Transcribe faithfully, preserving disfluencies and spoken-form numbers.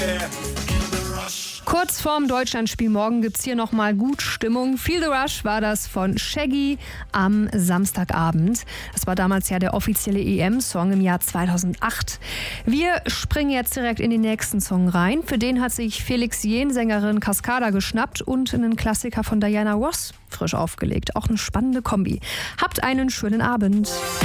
Kurz vorm Deutschlandspiel morgen gibt's hier nochmal gut Stimmung. Feel the Rush war das von Shaggy am Samstagabend. Das war damals ja der offizielle E M-Song im Jahr zweitausendacht. Wir springen jetzt direkt in den nächsten Song rein. Für den hat sich Felix Jähn, Sängerin Cascada, geschnappt und einen Klassiker von Diana Ross frisch aufgelegt. Auch eine spannende Kombi. Habt einen schönen Abend.